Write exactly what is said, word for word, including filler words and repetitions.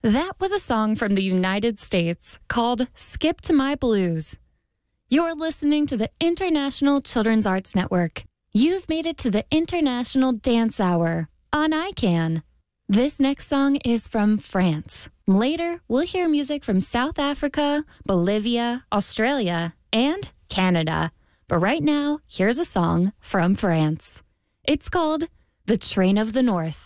That was a song from the United States called Skip to My Blues. You're listening to the International Children's Arts Network. You've made it to the International Dance Hour on I CAN. This next song is from France. Later, we'll hear music from South Africa, Bolivia, Australia, and Canada. But right now, here's a song from France. It's called The Train of the North.